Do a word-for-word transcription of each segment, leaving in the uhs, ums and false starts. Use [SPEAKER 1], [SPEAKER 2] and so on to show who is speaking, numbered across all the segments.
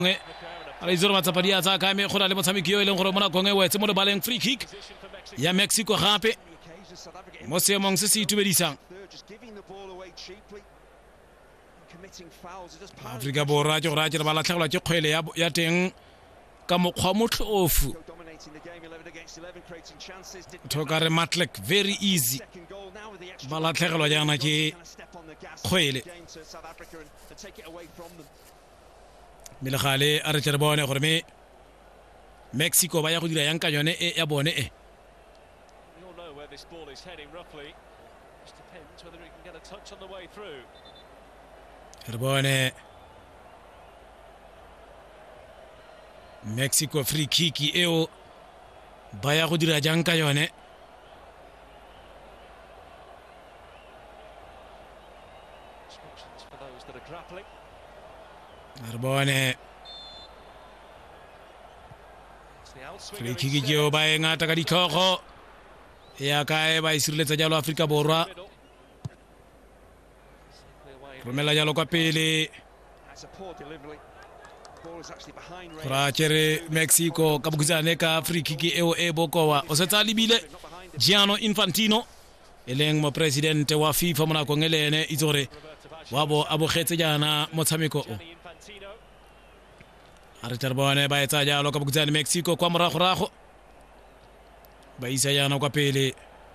[SPEAKER 1] ala izoro matsapadia tsa ka me go na le motshameki yo e leng gore mona gongwe wetse mo le baleng free kick ya Mexico gape mo seemong se se itumedisang. Afrika Borwa ke gore a tsela ba latlhegelwa ke kgwele ya teng ka mokgwa motlhofu thokare Matlek very easy ba latlhegelwa jana ke kgwele mele gale a re tle re bone gore me Mexico ba ya go dira yang ka yone e ya bone e re bone Mexico free kick eo ba ya go dira jang ka yone re bone free kick eo ba e ngata ka ditlhogo ya kae ba isireletsa jalo Afrika Borwa romela jalo kwa pele ra kere Mexico ka bukuzane ka free kick eo e bokowa o setsa libile Gianni Infantino eleng mo president wa FIFA mona ko ngelene izore wabo abogetse jana motshameko o are terbone ba etsa jalo ka bukuzane Mexico kwa morago rago ba isa jana kwa pele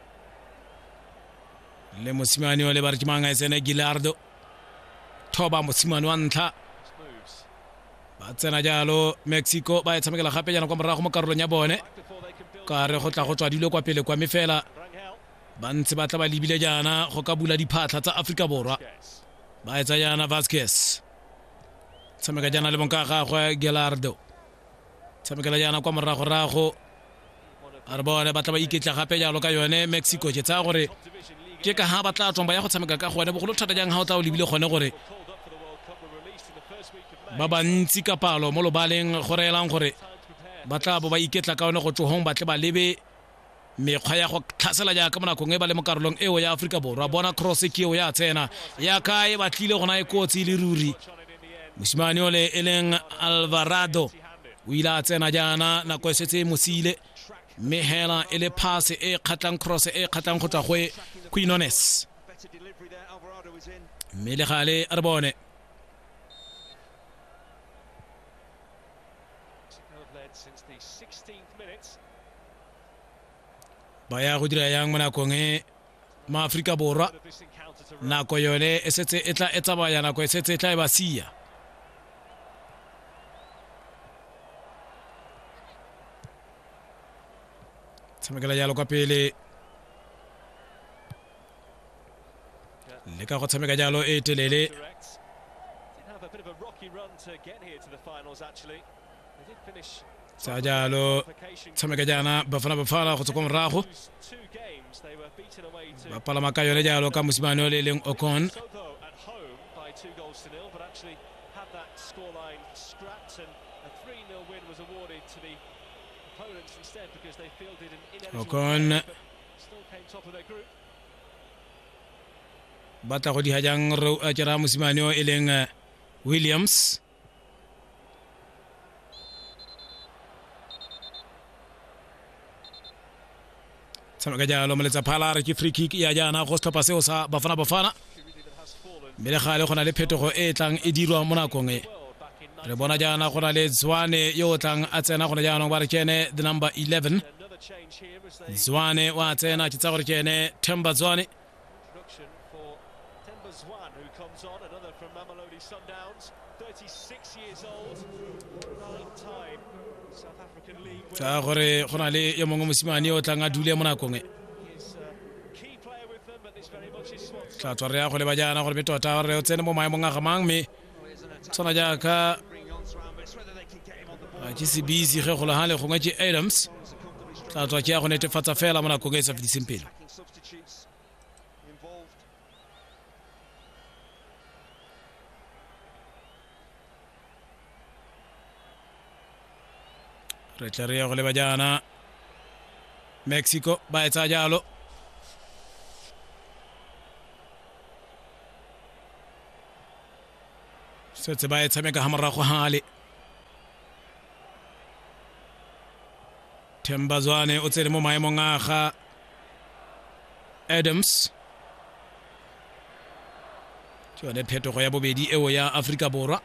[SPEAKER 1] le mosimane o le barkimanga esene Gilardo thoba mosimane wa ntla ba tsena jalo Mexico ba etshamekela gape jana kwa morago mo karolong ya bone ka re go tla go tswa dilo kwa pele kwa mefela ba ntse ba tla ba libile jana go ka bula diphatla tsa Afrika Borwa ba etsa jana Vasquez tsameka jana le bonka gagwe Gilardo tsamekela jana kwa morago rago a re bone ba tla ba iketla gape jalo ka yone Mexico ke tsa gore ke ka ha ba tla tsomba ya go tsameka ka gone bogolo thata jang ha o tla o libile gone gore ba ba ntsi ka palo mo lobaleng go reelang gore ba tla bo ba iketla ka one go tsohong ba tle ba lebe mekgwa ya go tlhasela jaaka mo nakong e ba le mo karolong eo ya Afrika Borwa bona cross ke eo ya tsena ya kae ba tlile gona e kotsi le ruri mosimane ole eleng Alvarado o ile a tsena jana nako e setse mosile mme hela ele pass e kgatlang cross e kgatlang go tla go Quinones mme le gale a re bone ba ya go dira yang mona konge ma Afrika Borwa nako yone e setse e tla etsa ba ya nako e setse e tla e ba sia tsamekela jalo kwa pele le ka go tsameka jalo e telele sa jalo tsameka jana bafana bafana go tsoko morago ba palama ka yone jalo ka mosimane o le leng Ocon Ocon batla go di hajang a tshera mosimane o e leng Williams tsameka jalo moletsa phala re ke free kick ya jana go stoppa seo sa bafana bafana mele gale gona le phetogo e tlang e dirwa mo nakong e re bona jana gona le Zwane yo tlang a tsena gona jana ba re kene the number eleven Zwane wa tsena ke tsa gore kene Themba Zwane tsa gore gona le yo mongwe mosimane o tlang a dule mo nakong e tla tswa re ya go le ba jana gore betota re o tsene mo maemong a gamang me tsona jaaka a ke se busy ge go le ha le gongwe ke Adams tla tswa ke ya go netefatsa fela mo nakong e sa fediseng pele re tla re ya go le ba jana Mexico ba etsa jalo setse ba e tshameka ha morago hale Thembazwane o tsere mo maemong a ga Adams tsone phetogo ya bobedi eo ya Afrika Borwa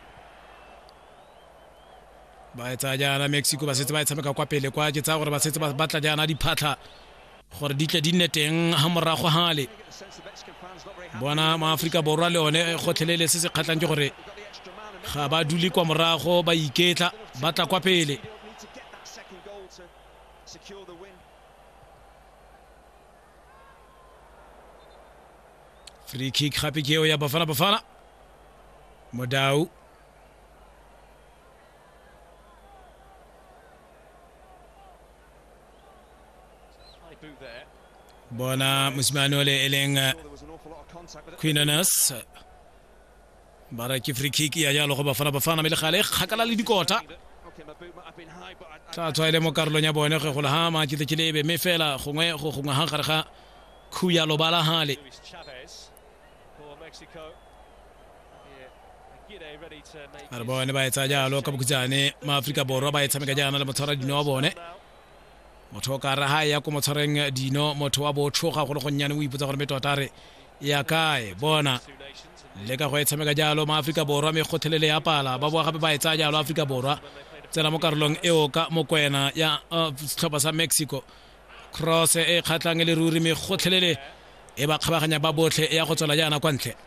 [SPEAKER 1] ba etsa jana Mexico ba setse ba tshameka kwa pele kwa ke tsa gore ba setse ba batla jana diphatla gore di tle di nne teng ha morago hale bona ma Afrika Borwa le one gotlhelele se se khatlang ke gore ga ba duli kwa morago ba iketla batla kwa pele free kick happy keo ya Bafana Bafana Modau bona musimane ole eleng Quinones bara ke free kick ya ya lo go Bafana Bafana mele gale khakala le dikota tla tswa ile mo karolong ya bone go ha ma ke tle lebe me fela gongwe go gongwe ha gare ga khuya lo bala hale ara bone ba etsa jalo ka bukutsane ma Afrika Borwa ba etsameka jana le motshwara dino wa bone motho ka ra ha ya ko motshwareng dino motho wa bo tshoga go le gonnyane o ipotsa gore metotare ya kae bona le ka go etsameka jalo ma Afrika Borwa me khothelele ya pala ba bo gape ba etsa jalo Afrika Borwa tsena mo karolong eo ka mokwena ya tlhopha sa Mexico cross e khatlang le ruri me khothelele e ba kgabaganya ba botlhe ya go tswela jana kwa ntle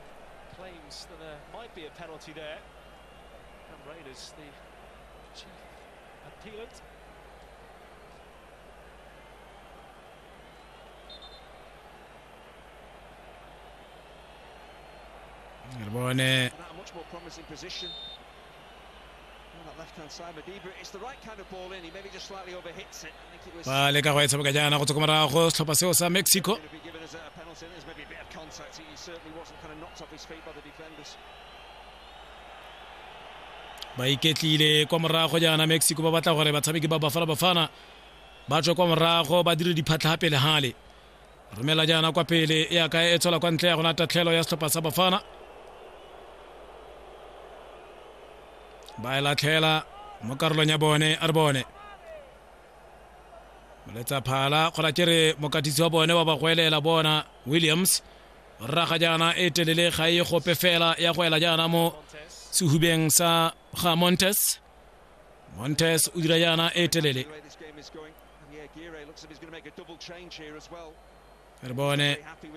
[SPEAKER 1] Bone ba le ka go etsameka jana go tsokomara go tlhopha seo sa Mexico ba iketlile kwa morago jana Mexico ba batla gore batshameki ba Bafana Bafana ba tswa kwa morago ba dire diphatla pele hale romela jana kwa pele ya ka e tshola kwa ntle ya gona tatlhelo ya setlhopha sa Bafana ba ela tlhela mo karolong ya bone a re bone moletsa phala gola kere mokatisi wa bone wa ba goelela bona Williams raga jana e telele ga e gope fela ya go ela jana mo sehubeng sa ga Montes Montes o dira jana e telele re bone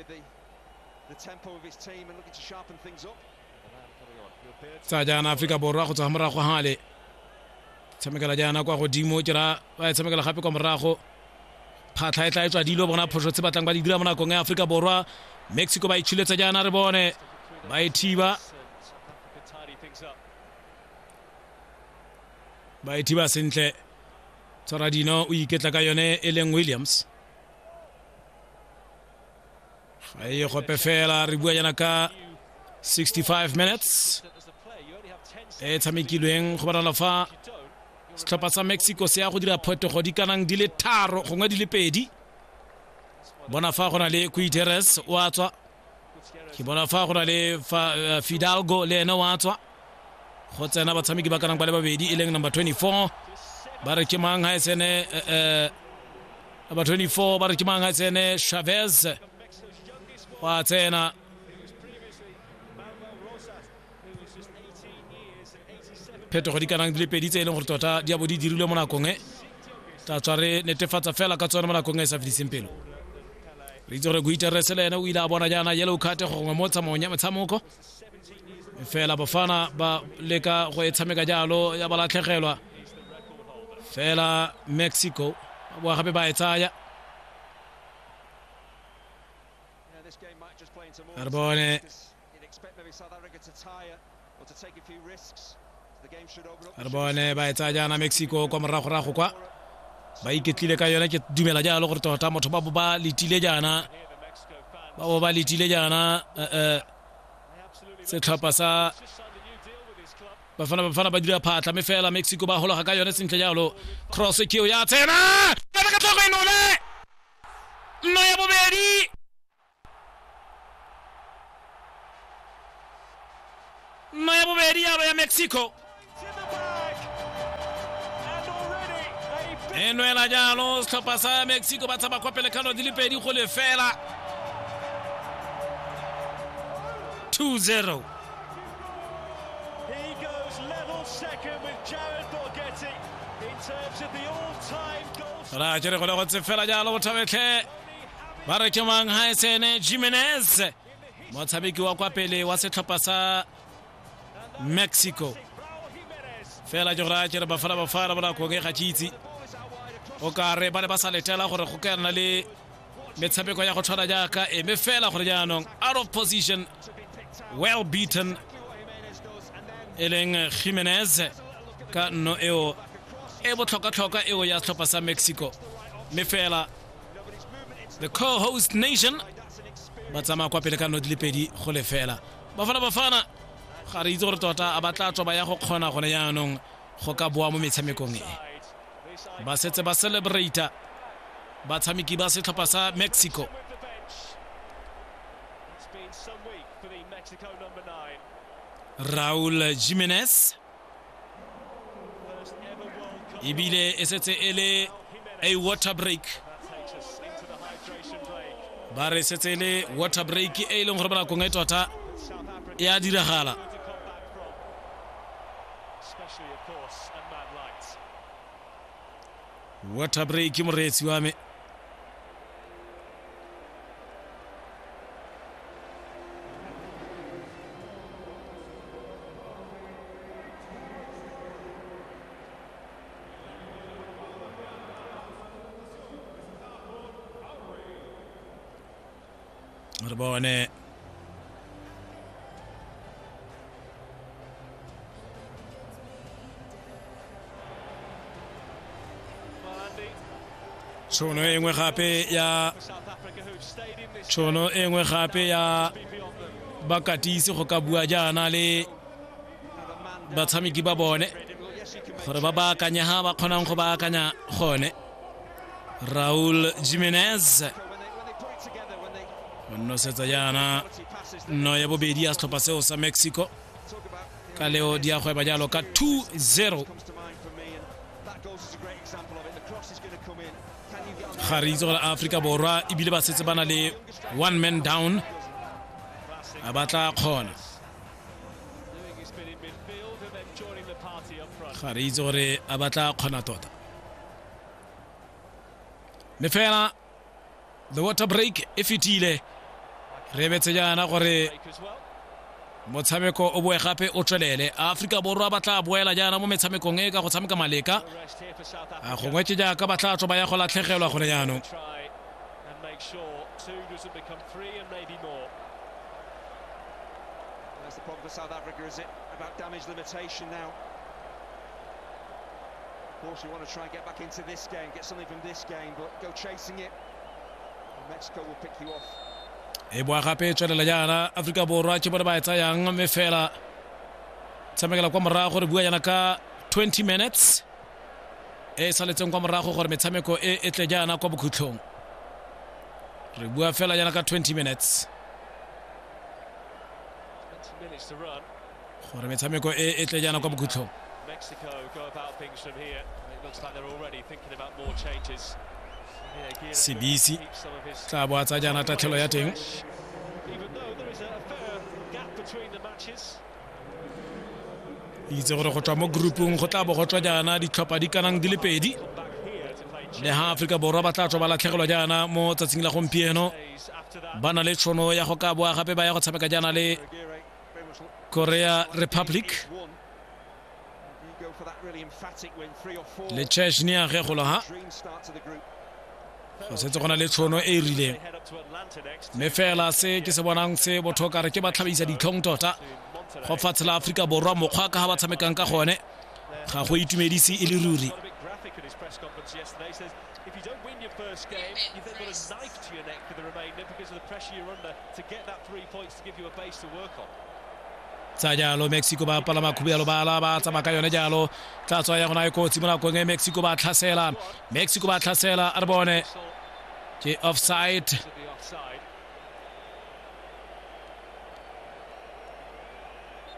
[SPEAKER 1] tsa jana Afrika Borwa go tswa morago hale tshamekela jana kwa godimo tira ba tshamekela gape kwa morago phatla e tla e tswa dilo bona phosho tse batlang ba di dira mo nakong ya Afrika Borwa Mexico ba ichiletsa jana re bone ba ithiba ba ithiba sentle tsara dino o iketla ka yone Ellen Williams ai go pefela re bua jana ka sixty-five minutes e tshamekilweng go bana fa setlhopha sa Mexico se ya go dira phetogo di kanang di le tharo gongwe di le pedi bona fa go na le Guiterres wa tswa ke bona fa go na le Fidalgo le ena wa tswa go tsena batshameki ba kanang ba le babedi e leng number twenty-four ba re ke mang ha etsene eh number twenty-four ba re ke mang ha etsene Chavez wa tsena phetogo di kanang di le pedi tse e leng gore tota di a bo di dirilwe mo nakong e tla tswa re netefatsa fela ka tsone mo nakong e sa fediseng pelo re itse gore Guiterres le ena o ile a bona jana yellow card gongwe mo tsamaong ya motshameko fela Bafana ba leka go e tshameka jalo ya balatlhegelwa fela Mexico ba gape ba e tsaya re bone re bone ba e tsaya jana Mexico kwa morago-rago kwa ba iketlile ka yona ke dumela jalo gore tota motho ba bo ba letile jana ba bo ba letile jana eh setlhopha sa Bafana Bafana ba dira phatla me fela Mexico ba hologa ka yone sentle jalo cross kill ya tsena ba ka tloga inole no ya bobedi no ya bobedi ya ya Mexico e nwela jalo setlhopha sa Mexico ba tsaba kwa pele ka no di le pedi go le fela two zero.
[SPEAKER 2] He goes level second with Jared Borghetti in terms of the all-time goals.
[SPEAKER 1] ra jere go le go tsefela jalo go thabetlhe ba re ke mang Haisene Jimenez motshameki wa kwa pele wa setlhopha sa Mexico fela jo ra jere ba fala ba fara ba go ge ga tshitsi o ka re ba le ba sa letela gore go ka nna le metshameko ya go tshwana jaaka e me fela gore jaanong out of position, well beaten eleng Jimenez ka no eo e botlhoka-tlhoka eo ya setlhopha sa Mexico me fela the co-host nation ba tsamaya kwa pele ka no di le pedi go le fela Bafana Bafana ga re itse gore tota a batla tsoba ya go kgona gone jaanong go ka boa mo metshamekong e ba setse ba celebrate batshameki ba setlhopha sa Mexico. Raúl Jiménez ebile e setse e le a water break ba re setse e le water break e leng gore ba nakong e tota e a diragala water break moreetsi wa me re bone tšhono e nngwe gape ya tšhono e nngwe gape ya bakatisi go ka bua jaana le batshameki ba bone gore ba baakanya ha ba kgonang go baakanya gone. Raúl Jiménez no setsa jaana no ya bobedi ya setlhopha seo sa Mexico ka leo di a gweba jalo ka two zero. ga re itse gore Africa Borwa ebile ba setse bana le one man down a batla kgona ga re itse gore a batla kgona tota me fela the water break e fetile re betse jaana gore motshameko o boe gape o tswelele. Africa Borwa ba tla boela jaana mo metshamekong e ka go tshameka maleka a gongwe ke jaaka ba tla tsoba ya go latlhegelwa gone jaanong
[SPEAKER 2] South Africa, is it about damage limitation now? Of course, you want to try and get back into this game, get something from this game, but go chasing it. Mexico will pick you off.
[SPEAKER 1] e boa gape tswelela jaana Africa Borwa ke bone ba etsa yang me fela tshamekela kwa morago re bua yana ka twenty minutes e saletseng kwa morago gore metshameko e etle jaana kwa bokhutlhong re bua fela yana ka twenty minutes gore metshameko e etle jaana kwa bokhutlhong.
[SPEAKER 2] Mexico go about things from here. It looks like they're already thinking about more changes.
[SPEAKER 1] Sibisi tla bo tsa jana tatlhelo ya teng itse gore go tswa mo groupung go tla bo go tswa jana ditlhopha di kanang di le pedi le ha Africa Borwa ba tla tswa ba latlhegelwa jana mo tsatsing la gompieno ba na le tšhono ya go ka boa gape ba ya go tshameka jana le Korea Republic le Chechnya ge go ha go setse gona le tšhono e e rileng me fela se ke se bonang se botho ka re ke ba tlhabisa ditlhong tota go fatsela Africa Borwa mokgwa ka ha ba tshamekang ka gone ga go itumedisi e le ruri. tsa jalo Mexico ba palama khubelo ba la ba tsamaya ka yone jalo tla tswa ya gona e kotsi mo nakong e Mexico ba tlhasela Mexico ba tlhasela a re bone ke offside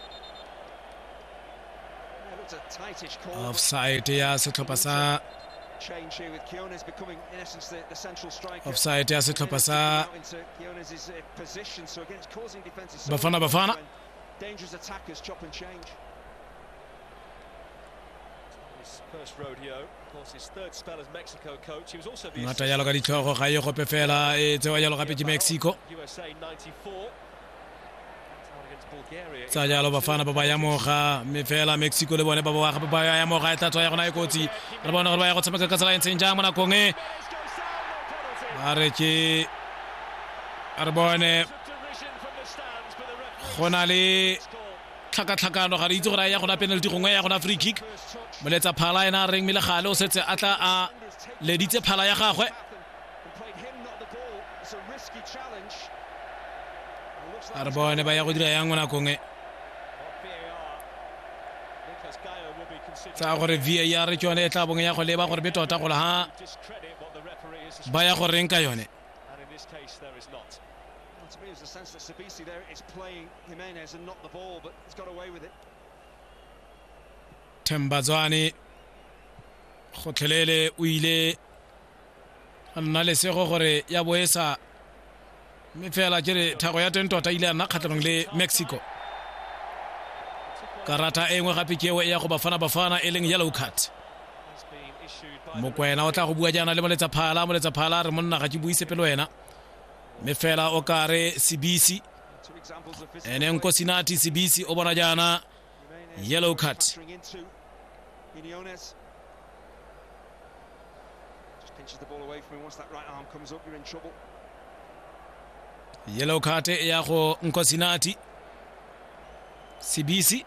[SPEAKER 1] offside ya setlhopha sa
[SPEAKER 2] change here with Quiones becoming in essence the, the central striker.
[SPEAKER 1] Offside ya setlhopha sa
[SPEAKER 2] Into Quiones' position, so again it's causing defenses so
[SPEAKER 1] Bafana Bafana.
[SPEAKER 2] dangerous attackers chop and change.
[SPEAKER 3] His first rodeo, of course, his third spell as Mexico coach. He was also the
[SPEAKER 1] ngata yalo ka ditlhogo ga yo go pefela e tsewa yalo gape ke Mexico
[SPEAKER 3] U S A ninety-four. Against Bulgaria.
[SPEAKER 1] tsa jalo Bafana ba ba ya moga me fela Mexico le bone ba ba gape ba ya moga e tlatwa ya gona e kotsi re bona gore ba ya go tshameka ka tsela e ntseng jang mo nakong e ba re ke re bone gona le tlhakatlhakano ga re itse gore ya gona penalty gongwe ya gona free kick moletsa phala ena reng mele gale o setse a tla a leditse phala ya gagwe a re bone ba ya go dira yang mo nakong e tsa gore V A R ke yone e tla bong ya go leba gore be tota go la ha ba ya go reng ka yone.
[SPEAKER 2] To me, there's a sense that Sabisi there is playing Jimenez and not the ball, but he's got away with it.
[SPEAKER 1] Tembazwane go tlhelele o ile a nna le sego gore ya boesa me fela ke re thago ya teng tota ile a nna kgatlhanong le Mexico karata e nngwe gape ke e ya go Bafana Bafana e leng yellow card. Mokwena o tla go bua jana le moletsa phala moletsa phala re monna ga ke buise pelo wena me fela o kare Sibisi ene Nkosinati Sibisi o bona jana yellow card.
[SPEAKER 2] Just pinches the ball away from him. Once that right arm comes up, you're in trouble.
[SPEAKER 1] Yellow card e ya go Nkosinati Sibisi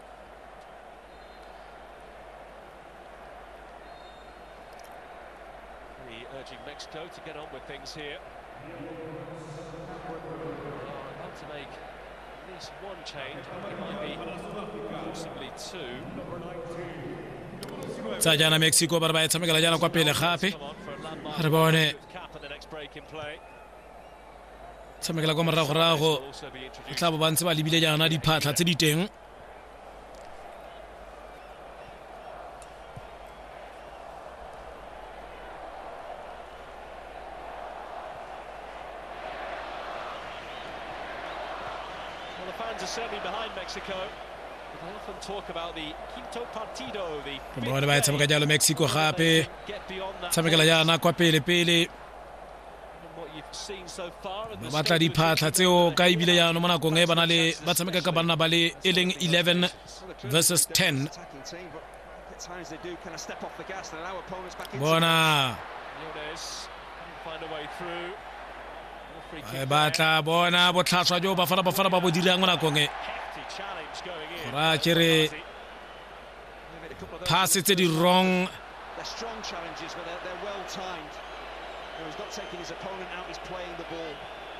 [SPEAKER 3] Urging Mexico to get on with things here. Want to make at least one change. It might be possibly two.
[SPEAKER 1] tsa jana Mexico ba re ba e tshamekela jana kwa pele gape re bone tshamekela kwa morago-rago e tla bo ba ntse ba lebile jana diphatlha tse di teng.
[SPEAKER 3] Well, the fans are certainly behind Mexico. They often talk about the quinto partido, the
[SPEAKER 1] re bone ba e tshameka jalo Mexico gape
[SPEAKER 3] get beyond that.
[SPEAKER 1] tshamekela jana kwa pele-pele
[SPEAKER 3] What you've seen so far at
[SPEAKER 1] ba
[SPEAKER 3] this
[SPEAKER 1] batla
[SPEAKER 3] stage
[SPEAKER 1] diphatlha tseo ka ebile jano mo nakong e ba na le ba tshameka ka banna ba le e leng eleven versus ten.
[SPEAKER 2] Attacking team, but at times they do kind of step off the gas and allow opponents back into
[SPEAKER 1] Bona
[SPEAKER 3] Quiones find a way through. Free
[SPEAKER 1] ba
[SPEAKER 3] kick
[SPEAKER 1] e batla bona botlhatswa jo Bafana Bafana ba bo dirang mo nakong e
[SPEAKER 3] hefty challenge going in.
[SPEAKER 1] ra ke re
[SPEAKER 2] They made a couple of those.
[SPEAKER 1] pass tse di wrong
[SPEAKER 2] They're strong challenges, but they're, they're well timed. So he's not taking his opponent out, he's playing the ball.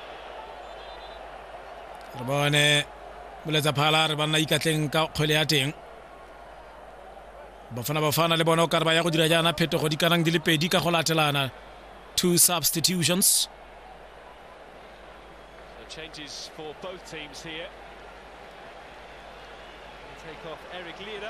[SPEAKER 1] re bone moletsa phala re banna ikatleng ka kgwele ya teng Bafana Bafana le bona o kare ba ya go dira jana phetogo di kanang di le pedi ka go latelana two substitutions.
[SPEAKER 3] The changes for both teams here. They take off Eric Lira.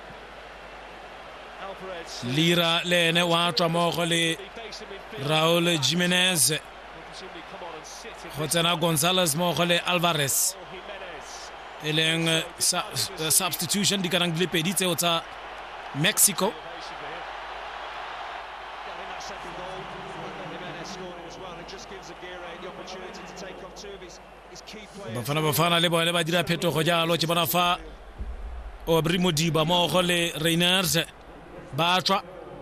[SPEAKER 3] Alvarez.
[SPEAKER 1] Lira le ene wa tswa mo go le Raul Jimenez
[SPEAKER 3] Will presumably come on and sit in
[SPEAKER 1] go
[SPEAKER 3] this
[SPEAKER 1] tsena Gonzalez mo go le Alvarez
[SPEAKER 3] Raul Jimenez.
[SPEAKER 1] e leng uh, su- uh, substitution di kanang di le pedi tseo tsa Mexico.
[SPEAKER 2] Yeah, I think that second goal, Jimenez scored it as well. It just gives Aguirre the opportunity to take off two of his, his key players.
[SPEAKER 1] Bafana Bafana le bone ba dira phetogo jalo ke bona fa Aubrey Modiba mo go le Reiners ba tswa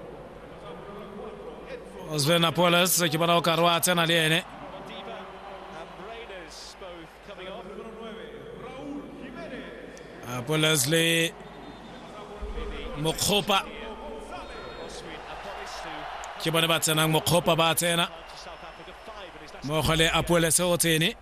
[SPEAKER 1] Osvena Polas ke bona o ka re wa tsena le ene
[SPEAKER 3] Modiba and Reyners both coming off.
[SPEAKER 1] Polas le Mokgopa
[SPEAKER 3] Oswin Apolis, who
[SPEAKER 1] ke bone ba tsenang Mokgopa ba tsena
[SPEAKER 3] to South Africa five in his national
[SPEAKER 1] mo go le Apolas o tsene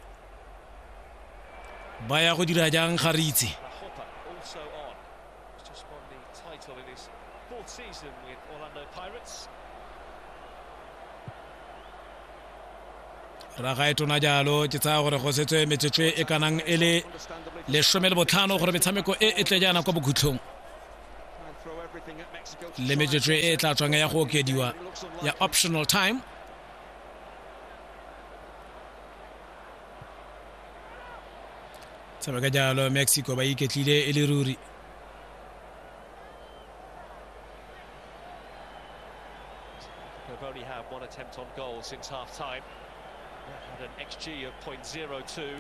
[SPEAKER 1] ba ya go dira jang ga re itse
[SPEAKER 3] Hopper also on. He's just won the title in his fourth season with Orlando Pirates.
[SPEAKER 1] ra ga e tona jalo ke tsaya gore go setse metsotso e kanang e le
[SPEAKER 2] Understandably,
[SPEAKER 1] lesome le botlhano gore metshameko e e tle jana kwa bokhutlhong
[SPEAKER 2] try and throw everything at Mexico.
[SPEAKER 1] le metsotso e tla tswang ya go okediwa ya optional time. Tshameka jalo Mexico ba iketlile e le ruri.
[SPEAKER 3] They've only had one attempt on goal since half time. Had an X G of point zero two.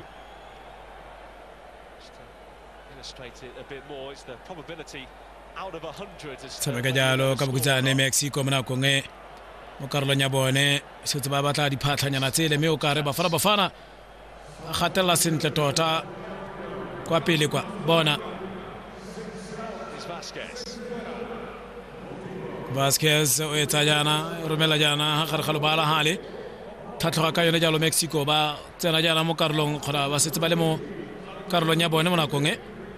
[SPEAKER 3] Just to illustrate it a bit more, it's the probability out of one hundred.
[SPEAKER 1] Tshameka jalo ka bokutane Mexico mona konge mo Karolo Nyabone se tse ba batla di phatlhanyana tsele me o ka re bafana bafana a gatela sentle tota kwa pele kwa bona Vasquez o etsa jana romela jana ha gare ga lobala hale thatloga ka yone jalo Mexico ba tsena jana mo Karolong khora ba setse ba le mo Karolo Nyabone mona konge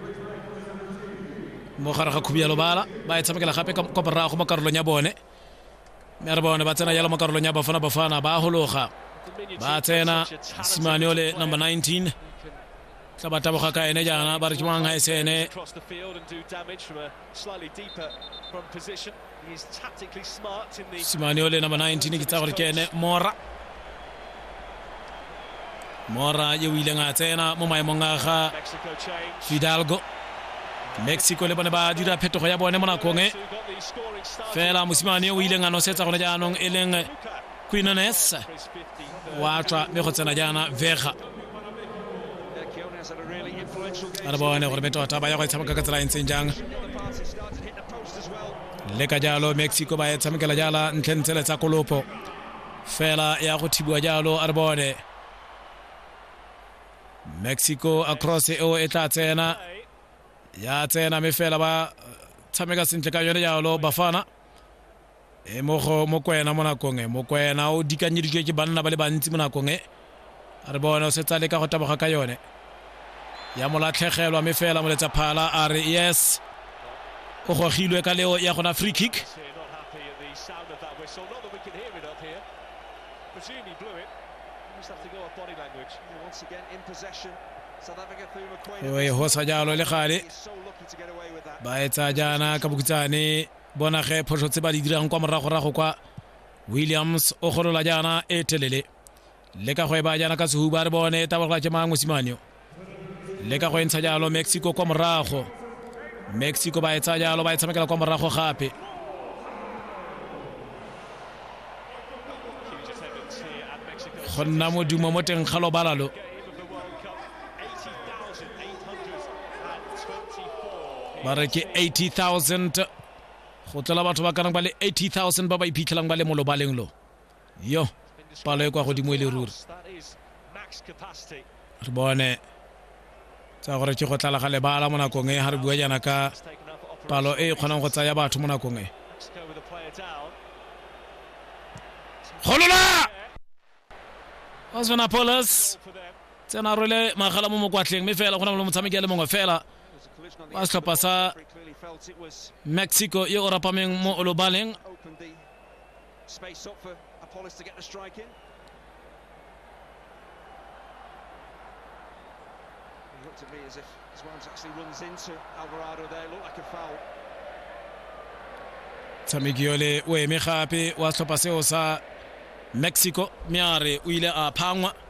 [SPEAKER 1] mo gare ga khubia lobala ba etshamekela gape ka kopara go mo Karolo Nyabone me re bona ba tsena jalo mo Karolo Nyabone bafana bafana ba hologa ba tsena Simaniole number nineteen Tabata boga ka ene jana ba re tshwang ha esene
[SPEAKER 3] across the field and do damage from a slightly deeper front position. He is tactically smart in the
[SPEAKER 1] Simaniole number nineteen ke tsa gore ke ene Mora Mora ye wile nga tsena mo maemong a ga
[SPEAKER 3] Mexico change.
[SPEAKER 1] Fidalgo Mexico le bone ba dira phetogo ya bone mo nakong e fela mosimane o ile nga no setsa gone jaanong e leng Quinones wa tla me go tsena jana Vega ara bone gore beto ta ba ya go tshameka ka tsela entseng jang le ka jalo Mexico ba ya tshamekela jala ntlentsele tsa kolopo fela ya go thibwa jalo ara bone Mexico across e o etla tsena ya tsena me fela ba tshameka sentle ka yone jalo bafana e mo go mo kwena mo nakong e mo kwena o dikanyeditswe ke banna ba le bantsi mo nakong e ara bone o se tsa le ka go taboga ka yone ya molatlhegelwa me fela mo letsa phala a re yes o gogilwe ka leo ya gona free kick oe ho sa jalo le gale ba etsa jana ka bokutsane bona ge phosho tse ba di dirang kwa morago rago kwa Williams o golola jana e telele le ka go e ba jana ka sehuba re bone taboga ke mangwe Simanyo le ka go entsha jalo Mexico kwa morago Mexico ba etsa jalo ba etsamekela kwa morago gape gonna modumo mo teng ga lobalalo ba re ke eighty thousand go tlola batho ba kana ba le eighty thousand ba ba iphitlhelang ba le mo lobaleng lo yo palo e kwa godimo e le ruri re bone tsa gore ke go tlala ga lebala mo nakong e ha re bua jana ka palo e kgonang go tsaya batho mo nakong e golola Osvana Polas tsena role magala mo mokwatleng me fela gona mo motshameki le mongwe fela wa setlhopha sa Mexico e o rapameng mo lobaleng
[SPEAKER 2] looked at me as if Swans actually runs into Alvarado there, looked like a foul.
[SPEAKER 1] Tsamigiole o eme gape wa setlhopha seo sa Mexico meare o ile a phangwa